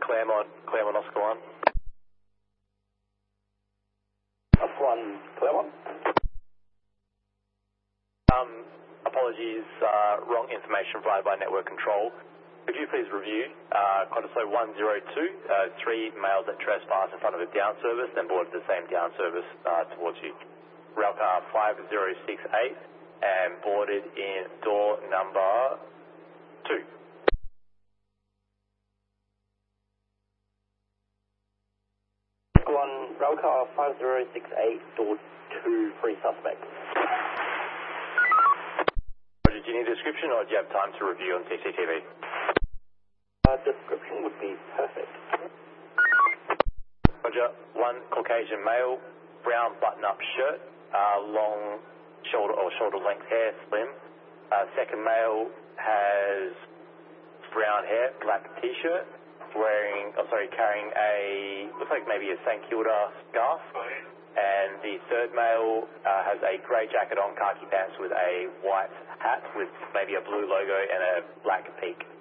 Claremont Oscar 1. Oscar 1, Claremont. Apologies, wrong information provided by network control. Could you please review Qantas 102, 3 males that trespass in front of a down service, then boarded the same down service towards you. Railcar 5068 and boarded in door number 2. One, Railcar 5068, door 2, free suspect. Do you need a description or do you have time to review on CCTV? Description would be perfect. Roger. One Caucasian male, brown button-up shirt, long shoulder length hair, slim. Second male has brown hair, black t-shirt, carrying a, looks like maybe a St Kilda scarf. And the third male has a grey jacket on, khaki pants with a white hat with maybe a blue logo and a black peak.